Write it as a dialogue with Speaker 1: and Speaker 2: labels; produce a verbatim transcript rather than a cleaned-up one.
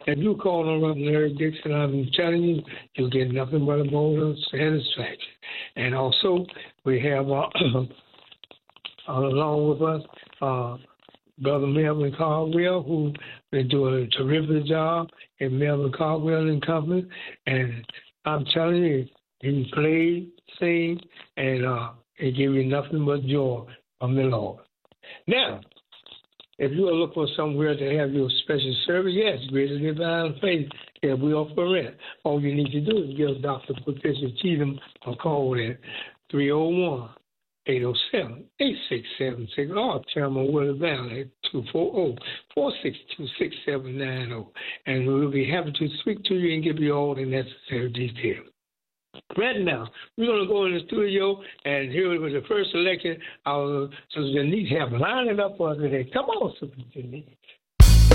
Speaker 1: If you call on Reverend Eric Dixon, I'm telling you, you'll get nothing but a bonus satisfaction. And also, we have, uh, along with us, uh, Brother Melvin Caldwell, who been doing a terrific job in Melvin Caldwell and Company. And I'm telling you, he played, sing, and uh, it give you nothing but joy from the Lord. Now, if you are looking for somewhere to have your special service, yes, Greater Divine Faith, yeah, we offer rent. All you need to do is give Doctor Patricia Cheatham a call at three oh one, eight oh seven, eight six seven six or Chairman Willie Valley at two four zero, four six two, six seven nine zero. And we'll be happy to speak to you and give you all the necessary details. Right now, we're going to go in the studio and here with the first selection, our Sister Denise have lined it up for us today. Come on, Sister Denise.